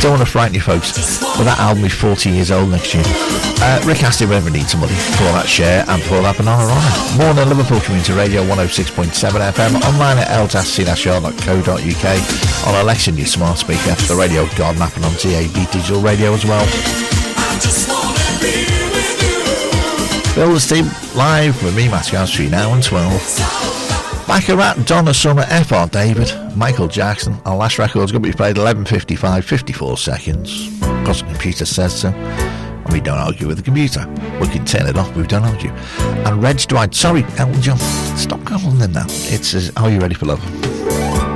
don't want to frighten you folks, but that album is 40 years old next year. Rick Astley, Wherever Needs Somebody, for that share, and for that Banana Rhyme. More than Liverpool Community Radio, 106.7 FM, online at ltac-r.co.uk, on Alexa, your smart speaker, the Radio Garden app, and on DAB Digital Radio as well. Builders Team live with me, Matthew Armstrong, now and 12. Baccarat, Donna Summer, F.R. David, Michael Jackson. Our last record's going to be played 11:55, 54 seconds. Because the computer says so. And we don't argue with the computer. We can turn it off, but we don't argue. And Reg Dwight, sorry, Elton John, stop calling them that. It's Are You Ready for Love?